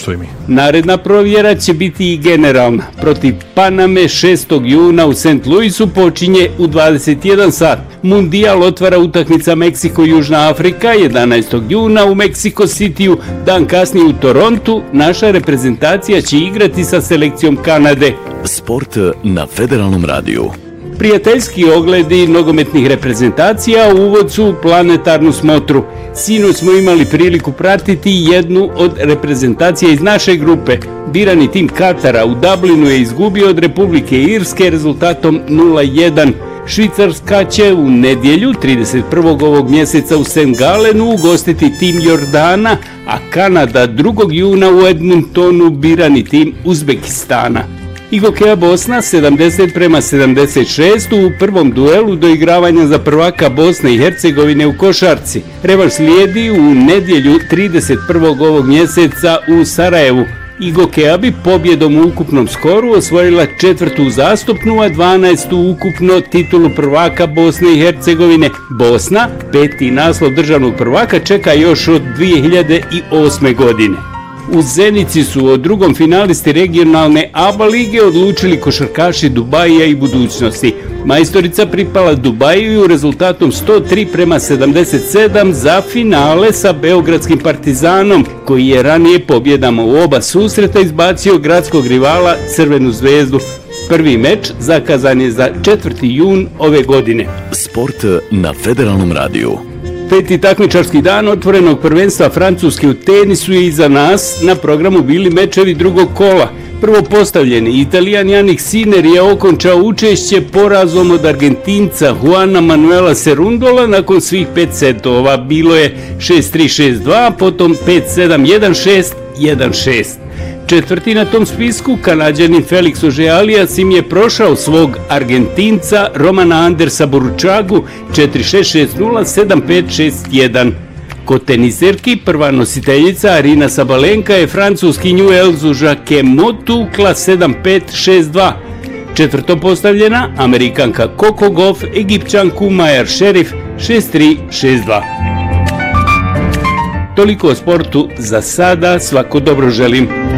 osvoji mi. Naredna provjera će biti i generalna. Protiv Paname 6. juna u St. Louisu počinje u 21 sat. Mundijal otvara utakmica Meksiko-Južna Afrika 11. juna u Meksiko Cityu. Dan kasnije u Torontu naša reprezentacija će igrati sa selekcijom Kanade. Sport na Federalnom radiju. Prijateljski ogledi nogometnih reprezentacija u uvodcu u planetarnu smotru. Sinoć smo imali priliku pratiti jednu od reprezentacija iz naše grupe. Birani tim Katara u Dublinu je izgubio od Republike Irske rezultatom 0-1. Švicarska će u nedjelju 31. ovog mjeseca u St. Galenu ugostiti tim Jordana, a Kanada 2. juna u Edmontonu birani tim Uzbekistana. Igokeja Bosna 70-76 u prvom duelu doigravanja za prvaka Bosne i Hercegovine u košarci. Revanš slijedi u nedjelju 31. ovog mjeseca u Sarajevu. Igokeja bi pobjedom u ukupnom skoru osvojila 4. uzastopnu, a 12. ukupno titulu prvaka Bosne i Hercegovine. Bosna 5. naslov državnog prvaka čeka još od 2008. godine. U Zenici su o drugom finalisti regionalne ABA lige odlučili košarkaši Dubaija i Budućnosti. Majstorica pripala Dubaju rezultatom 103-77 za finale sa beogradskim Partizanom, koji je ranije pobjedama u oba susreta izbacio gradskog rivala Crvenu zvezdu. Prvi meč zakazan je za 4. jun ove godine. Sport na Federalnom radiju. 5. takmičarski dan otvorenog prvenstva Francuske u tenisu je iza nas. Na programu bili mečevi drugog kola. Prvo postavljeni Italijan Jannik Sinner je okončao učešće porazom od Argentinca Juana Manuela Cerundola nakon svih 5 setova. Bilo je 6-3, 6-2, potom 5-7, 1-6, 1-6. Četvrti na tom spisku, Kanađanin Felix Auger-Aliassime im je prošao svog Argentinca Romana Andersa Boruchagu 4-6, 6-0, 7-5, 6-1. Kod teniserki prva nositeljica Arina Sabalenka je francuskinju Elzu Jacquemot tukla 7-5, 6-2. Četvrto postavljena Amerikanka Coco Gauff Egipćanku Mayar Sherif 6-3, 6-2. Toliko o sportu za sada, svako dobro želim.